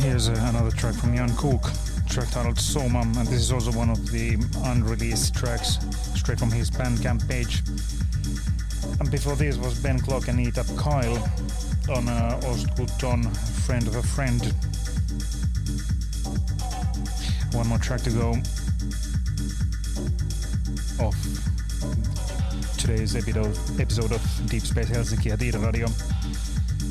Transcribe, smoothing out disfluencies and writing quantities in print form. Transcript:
Here's another track from Jan Kook, track titled Soma, and this is also one of the unreleased tracks straight from his Bandcamp page. And before this was Ben Clock and Eat Up Kyle on Ostgutton, Friend of a Friend. One more track to go off today's episode of Deep Space Helsinki at Ida Radio.